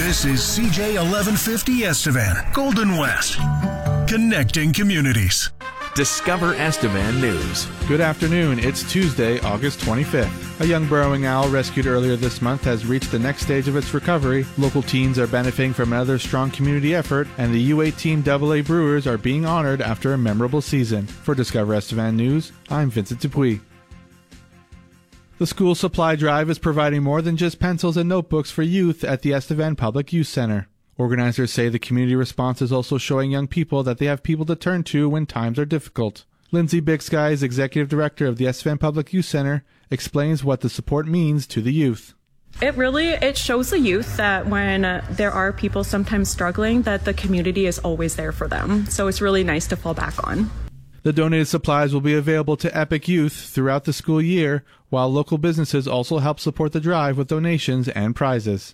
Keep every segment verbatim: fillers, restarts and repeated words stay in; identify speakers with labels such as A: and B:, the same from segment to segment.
A: This is C J eleven fifty Estevan, Golden West, connecting communities.
B: Discover Estevan News.
C: Good afternoon. It's Tuesday, August twenty-fifth. A young burrowing owl rescued earlier this month has reached the next stage of its recovery. Local teens are benefiting from another strong community effort, and the U eighteen double A Brewers are being honored after a memorable season. For Discover Estevan News, I'm Vincent Dupuis. The school supply drive is providing more than just pencils and notebooks for youth at the Estevan Public Youth Center. Organizers say the community response is also showing young people that they have people to turn to when times are difficult. Lindsay Bixguy is Executive Director of the Estevan Public Youth Center, explains what the support means to the youth.
D: It really, it shows the youth that when uh, there are people sometimes struggling, that the community is always there for them. So it's really nice to fall back on.
C: The donated supplies will be available to Epic Youth throughout the school year, while local businesses also help support the drive with donations and prizes.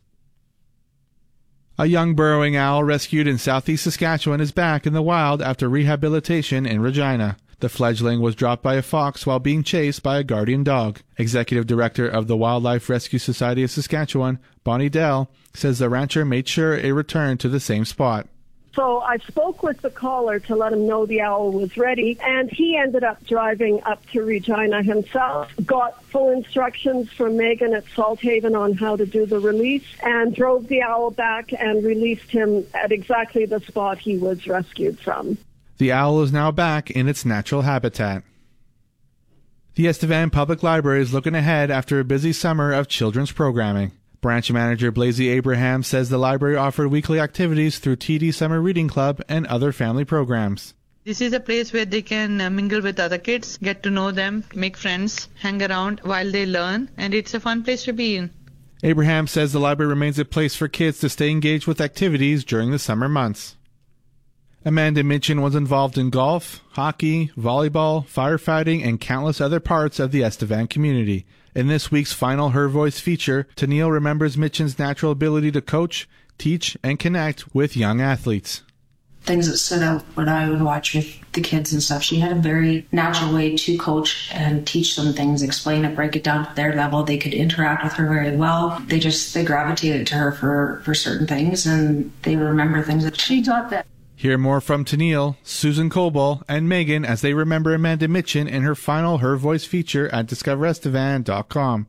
C: A young burrowing owl rescued in southeast Saskatchewan is back in the wild after rehabilitation in Regina. The fledgling was dropped by a fox while being chased by a guardian dog. Executive Director of the Wildlife Rescue Society of Saskatchewan, Bonnie Dell, says the rancher made sure it returned to the same spot.
E: So I spoke with the caller to let him know the owl was ready, and he ended up driving up to Regina himself, got full instructions from Megan at Salthaven on how to do the release, and drove the owl back and released him at exactly the spot he was rescued from.
C: The owl is now back in its natural habitat. The Estevan Public Library is looking ahead after a busy summer of children's programming. Branch Manager Blazy Abraham says the library offered weekly activities through T D Summer Reading Club and other family programs.
F: This is a place where they can uh, mingle with other kids, get to know them, make friends, hang around while they learn, and it's a fun place to be in.
C: Abraham says the library remains a place for kids to stay engaged with activities during the summer months. Amanda Mitchin was involved in golf, hockey, volleyball, firefighting, and countless other parts of the Estevan community. In this week's final Her Voice feature, Tennille remembers Mitchin's natural ability to coach, teach, and connect with young athletes.
G: Things that stood out when I would watch with the kids and stuff, she had a very natural way to coach and teach them things, explain it, break it down to their level. They could interact with her very well. They just, they gravitated to her for, for certain things, and they remember things that she taught them.
C: Hear more from Tennille, Susan Coble, and Megan as they remember Amanda Mitchin in her final Her Voice feature at discover estevan dot com.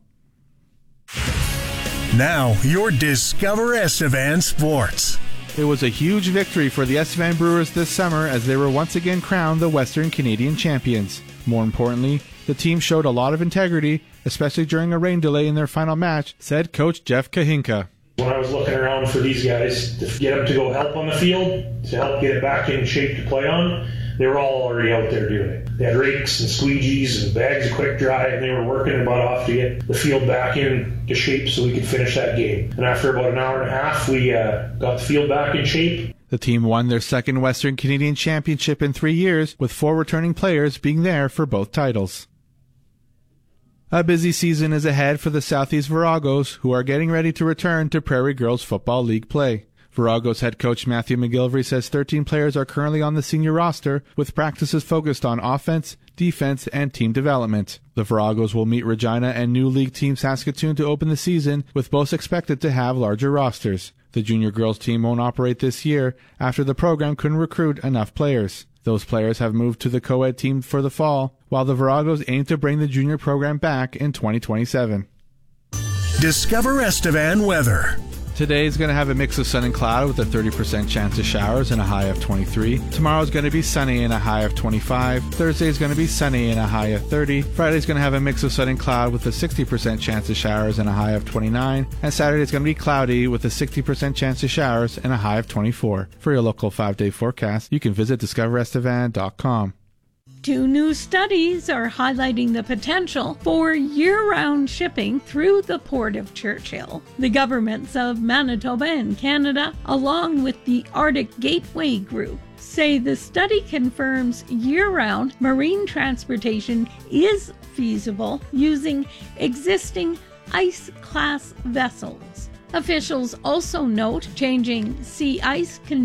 A: Now, your Discover Estevan Sports.
C: It was a huge victory for the Estevan Brewers this summer as they were once again crowned the Western Canadian champions. More importantly, the team showed a lot of integrity, especially during a rain delay in their final match, said Coach Jeff Kahinka.
H: When I was looking around for these guys to get them to go help on the field, to help get it back in shape to play on, they were all already out there doing it. They had rakes and squeegees and bags of quick dry, and they were working their butt off to get the field back into shape so we could finish that game. And after about an hour and a half, we uh, got the field back in shape.
C: The team won their second Western Canadian Championship in three years, with four returning players being there for both titles. A busy season is ahead for the Southeast Viragos, who are getting ready to return to Prairie Girls Football League play. Viragos head coach Matthew McGilvery says thirteen players are currently on the senior roster, with practices focused on offense, defense, and team development. The Viragos will meet Regina and new league team Saskatoon to open the season, with both expected to have larger rosters. The junior girls team won't operate this year after the program couldn't recruit enough players. Those players have moved to the co-ed team for the fall, while the Viragos aim to bring the junior program back in twenty twenty-seven.
A: Discover Estevan weather.
C: Today is going to have a mix of sun and cloud with a thirty percent chance of showers and a high of twenty-three. Tomorrow is going to be sunny and a high of twenty-five. Thursday is going to be sunny and a high of thirty. Friday is going to have a mix of sun and cloud with a sixty percent chance of showers and a high of twenty-nine. And Saturday is going to be cloudy with a sixty percent chance of showers and a high of twenty-four. For your local five-day forecast, you can visit discover estevan dot com.
I: Two new studies are highlighting the potential for year-round shipping through the Port of Churchill. The governments of Manitoba and Canada, along with the Arctic Gateway Group, say the study confirms year-round marine transportation is feasible using existing ice-class vessels. Officials also note changing sea ice conditions